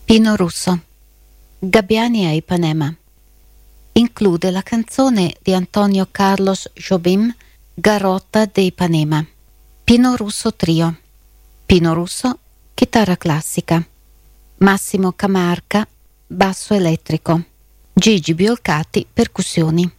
Pino Russo, Gabbiani a Ipanema. Include la canzone di Antonio Carlos Jobim, Garota de Ipanema. Pino Russo Trio. Pino Russo, chitarra classica. Massimo Camarca, basso elettrico. Gigi Biolcati, percussioni.